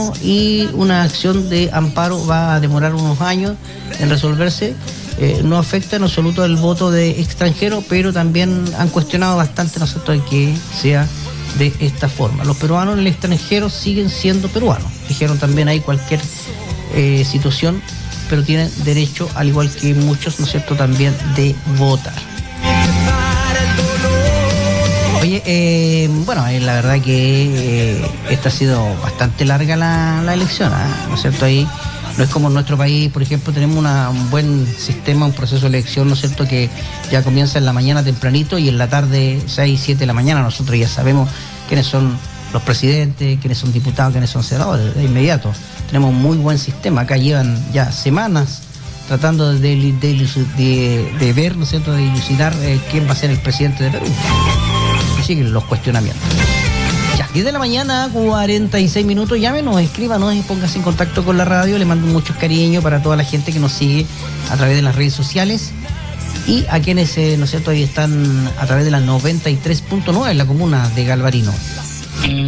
peruano, y una acción de amparo va a demorar unos años en resolverse. No afecta en absoluto el voto de extranjeros, pero también han cuestionado bastante, ¿no es cierto?, de que sea de esta forma. Los peruanos en el extranjero siguen siendo peruanos. Dijeron también ahí cualquier situación, pero tienen derecho, al igual que muchos, ¿no es cierto?, también de votar. Oye, bueno, la verdad que esta ha sido bastante larga la elección, ¿no es cierto? Ahí no es como en nuestro país, por ejemplo, tenemos un buen sistema, un proceso de elección, ¿no es cierto?, que ya comienza en la mañana tempranito y en la tarde, 6, 7 de la mañana, nosotros ya sabemos quiénes son los presidentes, quiénes son diputados, quiénes son senadores, de inmediato. Tenemos un muy buen sistema, acá llevan ya semanas tratando de ver, ¿no es cierto?, de dilucidar quién va a ser el presidente de Perú. Y siguen los cuestionamientos. Ya, 10 de la mañana, 46 minutos, llámenos, escríbanos y póngase en contacto con la radio. Le mando muchos cariños para toda la gente que nos sigue a través de las redes sociales y a quienes, ¿no es cierto?, ahí están a través de la 93.9 en la comuna de Galvarino.